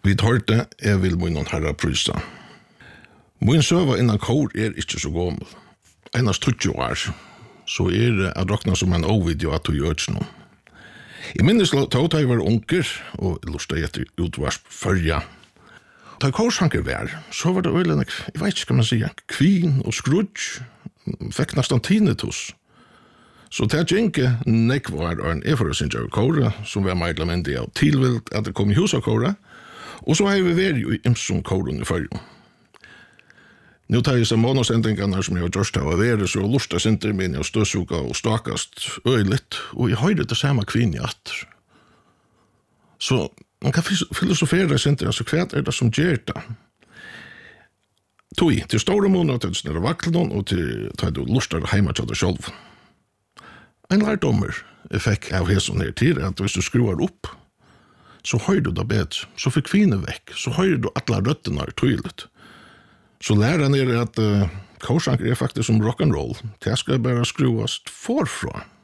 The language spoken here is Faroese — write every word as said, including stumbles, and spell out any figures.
Vi hørte, jeg vil må noen herre prysa. Min søva innan kår er ikke så gammel. Einast tjugo år, så er det at råkna som en ovideo at du gjør ikke noe. Jeg minnes tog jeg var unger, og lustet etter utvarsp førja. Da kårsanker var, så var det øyne, jeg vet ikke hva man sier, kvin og skrudj, fikk nesten tinnitus. Så det er ikke nek var en eforhållsynge av kåre, som var meidla menn det av tilvilt at det kom i hus av kåre, og så har vi vært jo i imsom kåren i førjo. Nu tar jeg seg månedsendinger som jeg har gjort av å være, så lustet sinter min og støsuka og stakast øyligt, og jeg høyde det samme kvinn i atter. Så man kan filosofere sinter, altså hva er det som gjør det? Tog, til store måneder til snarere vaklen, og til at du lustet hjemme til deg selv. En lærdommer jeg fikk av hæsson her til, at hvis du skruer opp, så høyde du det bedre, så fikk kvinner vekk, så høyde du alle røttene tydelig. Så lærer er at uh, kårsanker er faktisk som rock'n'roll. Det skal bare skruas forfra.